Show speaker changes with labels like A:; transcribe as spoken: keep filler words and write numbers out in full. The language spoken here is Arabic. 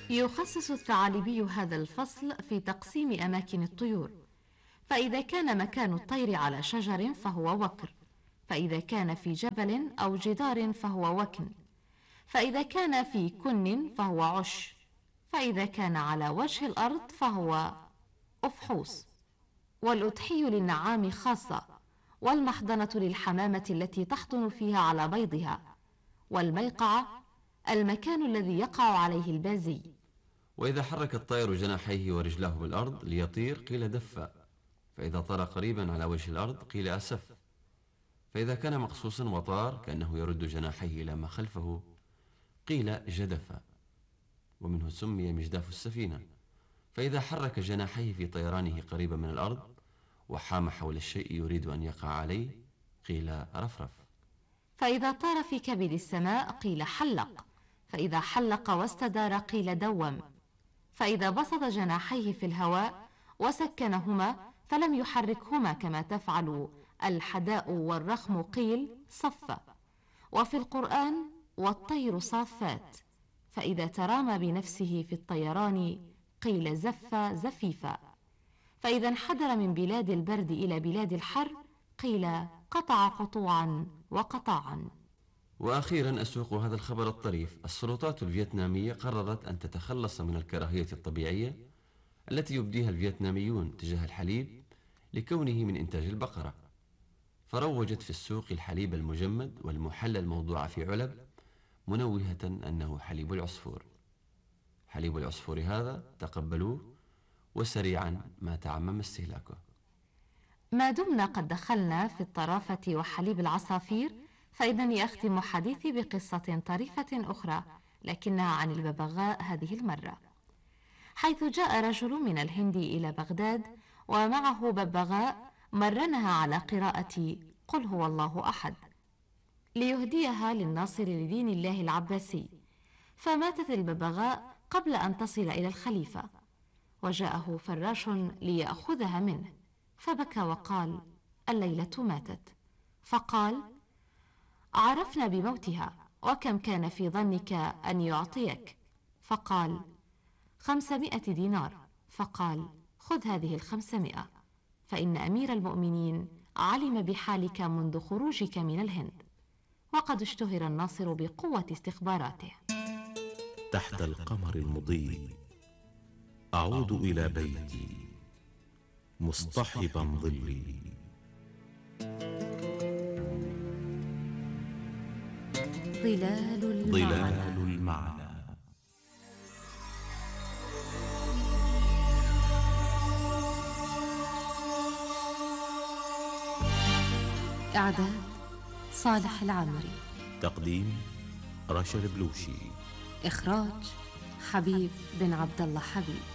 A: يخصص الثعالبي هذا الفصل في تقسيم أماكن الطيور، فإذا كان مكان الطير على شجر فهو وكر، فإذا كان في جبل أو جدار فهو وكن، فإذا كان في كن فهو عش، فإذا كان على وجه الأرض فهو أفحوص. والأدحي للنعام خاصة، والمحضنة للحمامة التي تحضن فيها على بيضها، والميقعة المكان الذي يقع عليه البازي.
B: وإذا حرك الطير جناحيه ورجلاه بالأرض ليطير قيل دف، فإذا طار قريبا على وجه الأرض قيل أسف، فإذا كان مقصوصا وطار كأنه يرد جناحيه إلى ما خلفه قيل جدف، ومنه سمي مجداف السفينة. فإذا حرك جناحيه في طيرانه قريبا من الأرض وحام حول الشيء يريد أن يقع عليه قيل رفرف.
A: فإذا طار في كبد السماء قيل حلق، فإذا حلق واستدار قيل دوم. فإذا بسط جناحيه في الهواء وسكنهما فلم يحركهما كما تفعل الحداء والرخم قيل صف. وفي القرآن والطير صافات، فإذا ترامى بنفسه في الطيران قيل زف زفيفا. فإذا انحدر من بلاد البرد إلى بلاد الحر قيل قطع قطوعا وقطاعا.
B: وأخيرا أسوق هذا الخبر الطريف: السلطات الفيتنامية قررت أن تتخلص من الكراهية الطبيعية التي يبديها الفيتناميون تجاه الحليب لكونه من إنتاج البقرة، فروجت في السوق الحليب المجمد والمحلى الموضوع في علب منوهة أنه حليب العصفور. حليب العصفور هذا تقبلوه وسريعا ما تعمم استهلاكه.
A: ما دمنا قد دخلنا في الطرافة وحليب العصافير، فإنني أختم حديثي بقصة طريفة أخرى لكنها عن الببغاء هذه المرة، حيث جاء رجل من الهند إلى بغداد ومعه ببغاء مرنها على قراءة قل هو الله أحد ليهديها للناصر لدين الله العباسي، فماتت الببغاء قبل أن تصل إلى الخليفة، وجاءه فراش ليأخذها منه، فبكى وقال الليلة ماتت، فقال عرفنا بموتها، وكم كان في ظنك أن يعطيك؟ فقال خمسمائة دينار. فقال خذ هذه الخمسمائة، فإن أمير المؤمنين علم بحالك منذ خروجك من الهند، وقد اشتهر الناصر بقوة استخباراته.
C: تحت القمر المضيء أعود إلى بيتي مصطحبا ظلي.
A: ظلال المعنى,
C: ظلال المعنى.
A: إعداد صالح العامري،
C: تقديم رشا البلوشي،
A: إخراج حبيب بن عبد الله حبيب.